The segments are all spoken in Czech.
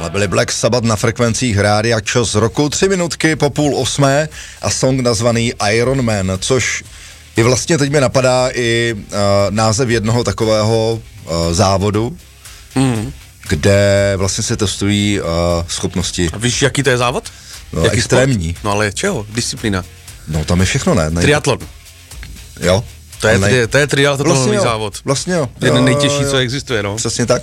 byli Black Sabbath na frekvencích Rádia Čas roku, 3 minutky po 7:30 a song nazvaný Iron Man, což je vlastně, teď mi napadá i název jednoho takového závodu, kde vlastně se testují schopnosti. A víš, jaký to je závod? No, jaký extrémní. Sport? No ale čeho? Disciplína? No tam je všechno, ne? Triatlon. Jo. To je triatlonový závod. Vlastně jo. Jeden nejtěžší, co existuje, no. Přesně tak.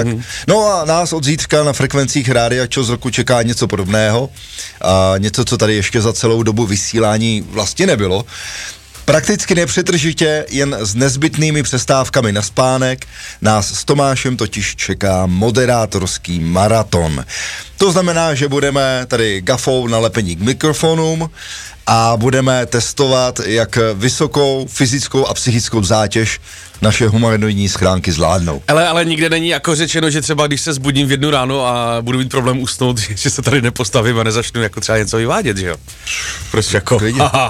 No a nás od zítřka na frekvencích Rádia Čas roku čeká něco podobného. Něco, co tady ještě za celou dobu vysílání vlastně nebylo. Prakticky nepřetržitě, jen s nezbytnými přestávkami na spánek, nás s Tomášem totiž čeká moderátorský maraton. To znamená, že budeme tady gafou nalepení k mikrofonům a budeme testovat, jak vysokou fyzickou a psychickou zátěž naše humanoidní schránky zvládnou. Ale nikde není jako řečeno, že třeba když se zbudím v 1 ráno a budu mít problém usnout, že se tady nepostavím a nezačnu jako třeba něco vyvádět, že jo? Prostě jako,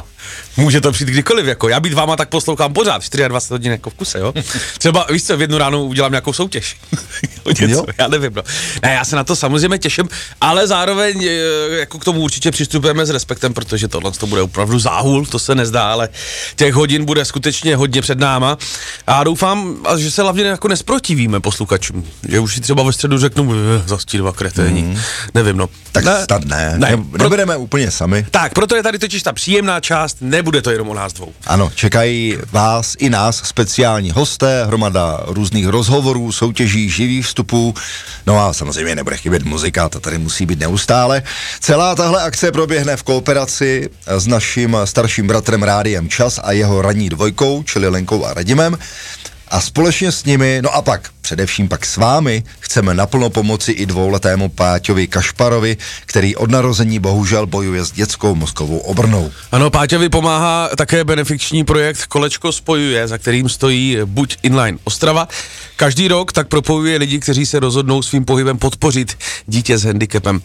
může to přijít kdykoliv, jako já být váma tak poslouchám pořád, 24 hodin jako v kuse, jo? Třeba, víš co, v 1 ráno udělám nějakou soutěž. Něco, já nevím, no. Ne, já se na to samozřejmě těším, ale zároveň jako k tomu určitě přistupujeme s respektem, protože tohle to bude opravdu záhul, to se nezdá, ale těch hodin bude skutečně hodně před náma a doufám, že se hlavně jako nesprotivíme posluchačům, že už si třeba ve středu řeknu, zas ti 2 kreténi, nevím, no. Tak snad nebudeme úplně sami. Tak, proto je tady totiž ta příjemná část, nebude to jenom o nás dvou. Ano, čekají vás i nás speciální hosté, hromada různých rozhovorů, soutěží, živých vstupů, no a samozřejmě nebude chybět muzika, ta tady musí být neustále. Celá tahle akce proběhne v kooperaci s naším starším bratrem Rádiem Čas a jeho ranní dvojkou, čili Lenkou a Radimem. A společně s nimi, no a pak, především pak s vámi, chceme naplno pomoci i 2letému Páťovi Kašparovi, který od narození bohužel bojuje s dětskou mozkovou obrnou. Ano, Páťovi pomáhá také benefiční projekt Kolečko spojuje, za kterým stojí Buď Inline Ostrava. Každý rok tak propojuje lidi, kteří se rozhodnou svým pohybem podpořit dítě s handicapem.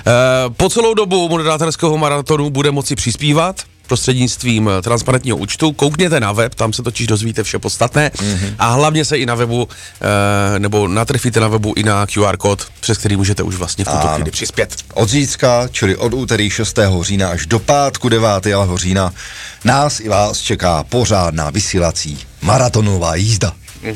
Po celou dobu moderátorského maratonu bude moci přispívat prostřednictvím transparentního účtu. Koukněte na web, tam se totiž dozvíte vše podstatné a hlavně se i na webu, nebo natrefíte na webu i na QR kód, přes který můžete už vlastně v tuto chvíli přispět. Od zítřka, čili od úterý 6. října až do pátku 9. října, nás i vás čeká pořádná vysílací maratonová jízda.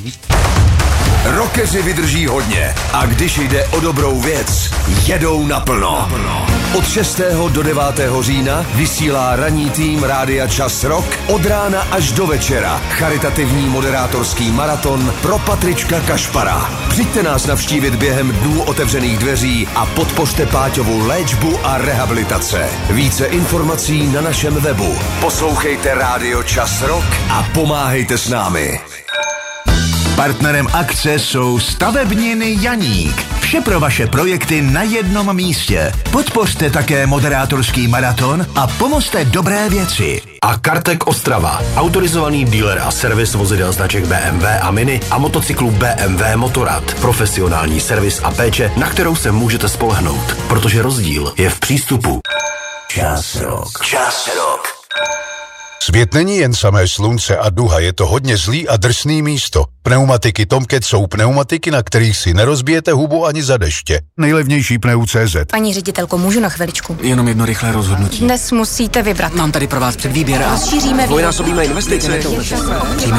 Rockeři vydrží hodně a když jde o dobrou věc, jedou naplno. Od 6. do 9. října vysílá ranní tým Rádia Čas Rock od rána až do večera. Charitativní moderátorský maraton pro Patrička Kašpara. Přijďte nás navštívit během dnů otevřených dveří a podpořte Páťovu léčbu a rehabilitace. Více informací na našem webu. Poslouchejte Rádio Čas Rock a pomáhejte s námi. Partnerem akce jsou Stavebniny Janík. Vše pro vaše projekty na jednom místě. Podpořte také moderátorský maraton a pomozte dobré věci. A Kartek Ostrava, autorizovaný dealer a servis vozidel značek BMW a Mini a motocyklů BMW Motorrad. Profesionální servis a péče, na kterou se můžete spolehnout, protože rozdíl je v přístupu. Čas Rock. Čas Rock. Svět není jen samé slunce a duha, je to hodně zlý a drsný místo. Pneumatiky Tomcat jsou pneumatiky, na kterých si nerozbijete hubu ani za deště. Nejlevnější pneu.cz. Paní ředitelko, můžu na chviličku? Jenom jedno rychlé rozhodnutí. Dnes musíte vybrat. Mám tady pro vás předvýběr a rozšíříme dvojnásobíme investice.